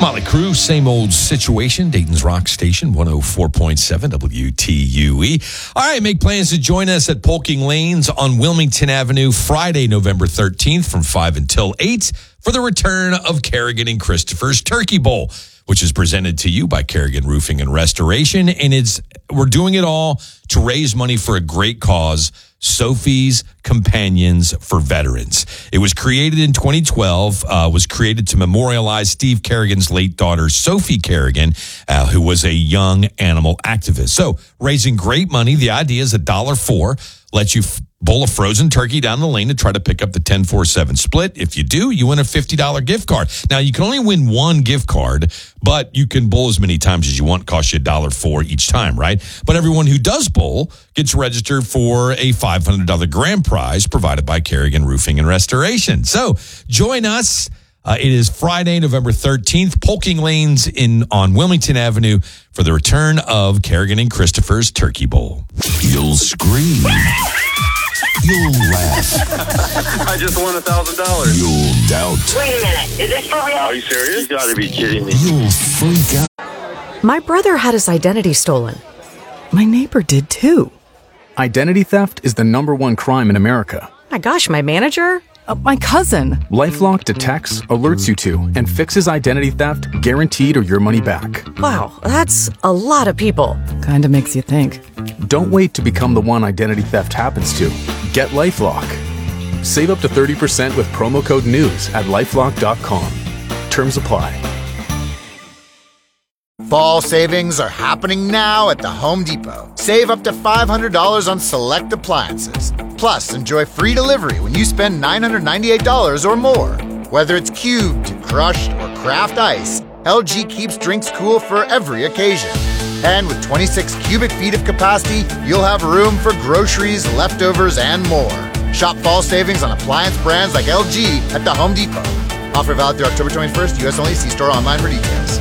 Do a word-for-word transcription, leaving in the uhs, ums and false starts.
Motley Crue, same old situation. Dayton's Rock Station, one oh four point seven W T U E. All right, make plans to join us at Polking Lanes on Wilmington Avenue Friday, November thirteenth from five until eight for the return of Kerrigan and Christopher's Turkey Bowl, which is presented to you by Kerrigan Roofing and Restoration. And it's we're doing it all to raise money for a great cause, Sophie's Companions for Veterans. It was created in twenty twelve, uh, was created to memorialize Steve Kerrigan's late daughter, Sophie Kerrigan, uh, who was a young animal activist. So raising great money. The idea is a dollar four lets you f- bowl a frozen turkey down the lane to try to pick up the ten four seven split. If you do, you win a fifty dollars gift card. Now, you can only win one gift card, but you can bowl as many times as you want. It costs you a dollar four each time, right? But everyone who does bowl gets registered for a five hundred dollars grand prize provided by Kerrigan Roofing and Restoration. So join us. Uh, it is Friday, November thirteenth, Polking Lanes in on Wilmington Avenue for the return of Kerrigan and Christopher's Turkey Bowl. You'll scream. You'll laugh. I just won a thousand dollars. You'll doubt. Wait a minute, is this for real? Are you serious? You gotta be kidding me. You'll freak out. My brother had his identity stolen. My neighbor did too. Identity theft is the number one crime in America. My gosh, my manager? Uh, my cousin. LifeLock detects, alerts you to, and fixes identity theft guaranteed or your money back. Wow, that's a lot of people. Kinda makes you think. Don't wait to become the one identity theft happens to. Get LifeLock. Save up to thirty percent with promo code NEWS at lifelock dot com. Terms apply. Fall savings are happening now at the Home Depot. Save up to five hundred dollars on select appliances. Plus, enjoy free delivery when you spend nine hundred ninety-eight dollars or more. Whether it's cubed, crushed, or craft ice, L G keeps drinks cool for every occasion. And with twenty-six cubic feet of capacity, you'll have room for groceries, leftovers, and more. Shop fall savings on appliance brands like L G at the Home Depot. Offer valid through October twenty-first, U S only. See store online for details.